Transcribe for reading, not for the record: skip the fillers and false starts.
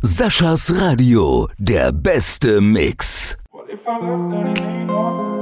Saschas Radio, der beste Mix. What if I left and it ain't no